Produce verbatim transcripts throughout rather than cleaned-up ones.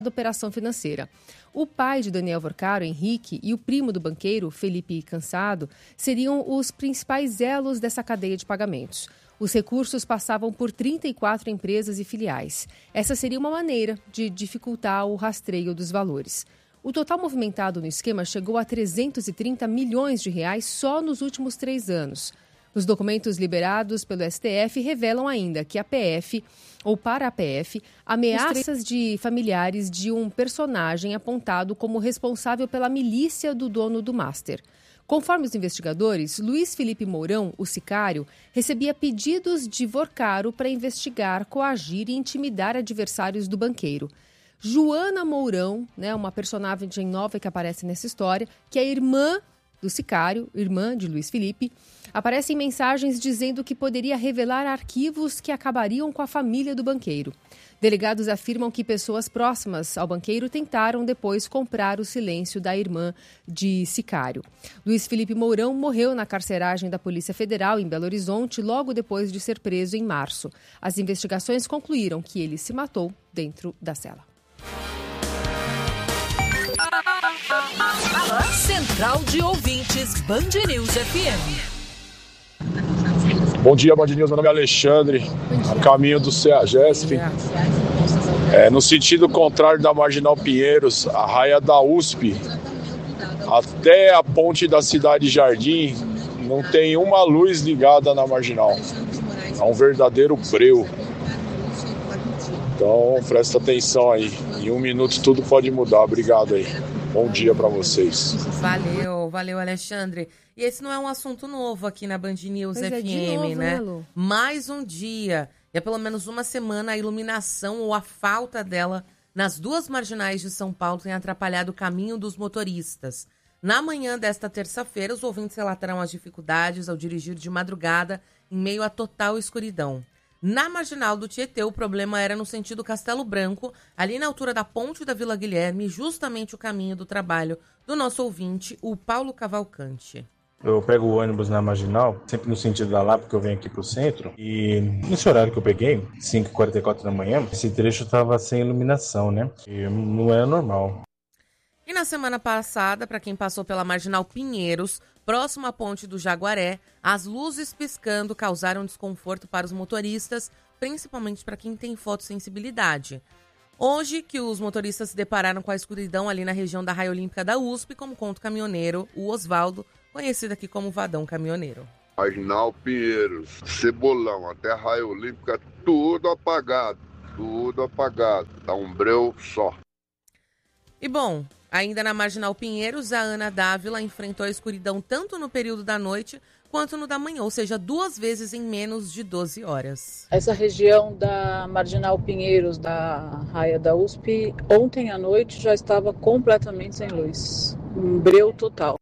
da operação financeira. O pai de Daniel Vorcaro, Henrique, e o primo do banqueiro, Felipe Cansado, seriam os principais elos dessa cadeia de pagamentos. Os recursos passavam por trinta e quatro empresas e filiais. Essa seria uma maneira de dificultar o rastreio dos valores. O total movimentado no esquema chegou a trezentos e trinta milhões de reais só nos últimos três anos. Os documentos liberados pelo S T F revelam ainda que a P F, ou para a P F, ameaças de familiares de um personagem apontado como responsável pela milícia do dono do Master. Conforme os investigadores, Luiz Felipe Mourão, o sicário, recebia pedidos de Vorcaro para investigar, coagir e intimidar adversários do banqueiro. Joana Mourão, né, uma personagem nova que aparece nessa história, que é irmã do sicário, irmã de Luiz Felipe, aparece em mensagens dizendo que poderia revelar arquivos que acabariam com a família do banqueiro. Delegados afirmam que pessoas próximas ao banqueiro tentaram depois comprar o silêncio da irmã de sicário. Luiz Felipe Mourão morreu na carceragem da Polícia Federal em Belo Horizonte logo depois de ser preso em março. As investigações concluíram que ele se matou dentro da cela. Central de Ouvintes Band News F M. Bom dia, Band News. Meu nome é Alexandre, a caminho do CEAGESP. É, no sentido contrário da Marginal Pinheiros, a raia da U S P, até a ponte da Cidade Jardim, não tem uma luz ligada na Marginal. É um verdadeiro breu. Então, presta atenção aí. Em um minuto tudo pode mudar. Obrigado aí. Bom dia para vocês. Valeu, valeu, Alexandre. E esse não é um assunto novo aqui na Band News pois F M, é, de novo, né? né, Lu? Mais um dia. E há pelo menos uma semana a iluminação ou a falta dela nas duas marginais de São Paulo tem atrapalhado o caminho dos motoristas. Na manhã desta terça-feira, os ouvintes relataram as dificuldades ao dirigir de madrugada em meio à total escuridão. Na marginal do Tietê, o problema era no sentido Castelo Branco, ali na altura da ponte da Vila Guilherme, justamente o caminho do trabalho do nosso ouvinte, o Paulo Cavalcante. Eu pego o ônibus na Marginal, sempre no sentido da Lapa, porque eu venho aqui pro centro. E nesse horário que eu peguei, cinco e quarenta e quatro da manhã, esse trecho estava sem iluminação, né? E não era normal. E na semana passada, para quem passou pela Marginal Pinheiros, próximo à ponte do Jaguaré, as luzes piscando causaram desconforto para os motoristas, principalmente para quem tem fotossensibilidade. Hoje, que os motoristas se depararam com a escuridão ali na região da Raia Olímpica da U S P, como conta o caminhoneiro, o Osvaldo, conhecido aqui como Vadão Caminhoneiro. Marginal Pinheiros, Cebolão, até a Raia Olímpica, tudo apagado, tudo apagado, tá um breu só. E bom, ainda na Marginal Pinheiros, a Ana Dávila enfrentou a escuridão tanto no período da noite quanto no da manhã, ou seja, duas vezes em menos de doze horas. Essa região da Marginal Pinheiros, da raia da U S P, ontem à noite já estava completamente sem luz. Um breu total.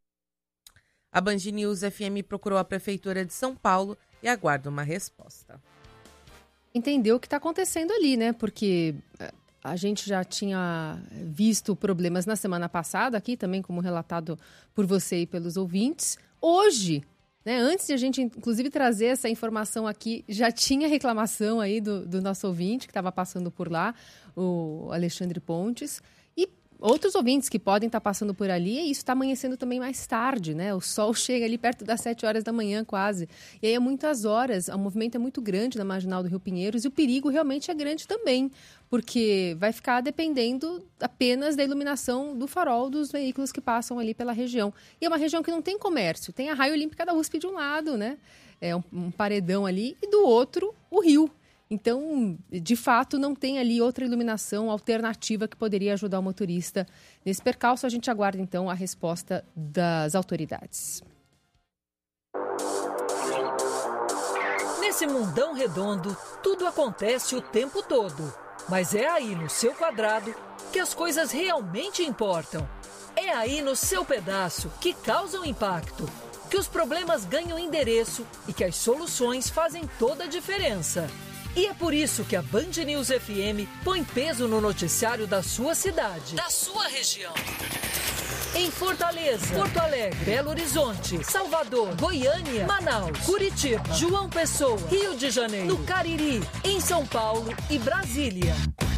A Band News F M procurou a Prefeitura de São Paulo e aguarda uma resposta. Entendeu o que está acontecendo ali, né? Porque a gente já tinha visto problemas na semana passada aqui, também como relatado por você e pelos ouvintes. Hoje, né, antes de a gente, inclusive, trazer essa informação aqui, já tinha reclamação aí do, do nosso ouvinte que estava passando por lá, o Alexandre Pontes. E outros ouvintes que podem estar passando por ali, e isso está amanhecendo também mais tarde, né? O sol chega ali perto das sete horas da manhã quase. E aí é muitas horas, o movimento é muito grande na Marginal do Rio Pinheiros e o perigo realmente é grande também, porque vai ficar dependendo apenas da iluminação do farol dos veículos que passam ali pela região. E é uma região que não tem comércio, tem a Raia Olímpica da U S P de um lado, né? É um, um paredão ali, e do outro, o rio. Então, de fato, não tem ali outra iluminação alternativa que poderia ajudar o motorista. Nesse percalço, a gente aguarda, então, a resposta das autoridades. Nesse mundão redondo, tudo acontece o tempo todo. Mas é aí, no seu quadrado, que as coisas realmente importam. É aí, no seu pedaço, que causam impacto, que os problemas ganham endereço e que as soluções fazem toda a diferença. E é por isso que a Band News F M põe peso no noticiário da sua cidade, da sua região. Em Fortaleza, Porto Alegre, Belo Horizonte, Salvador, Goiânia, Manaus, Curitiba, João Pessoa, Rio de Janeiro, no Cariri, em São Paulo e Brasília.